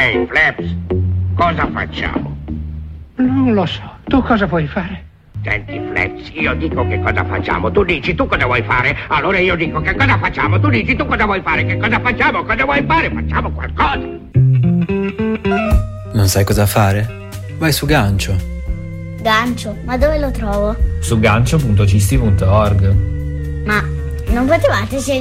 Ehi, Flaps, cosa facciamo? Non lo so. Tu cosa vuoi fare? Senti, Flaps, io dico che cosa facciamo, tu dici tu cosa vuoi fare, allora io dico che cosa facciamo, tu dici tu cosa vuoi fare, che cosa facciamo, cosa vuoi fare, facciamo qualcosa. Non sai cosa fare? Vai su Gancio. Gancio? Ma dove lo trovo? Su gancio.cisti.org. Ma non potevate scegliere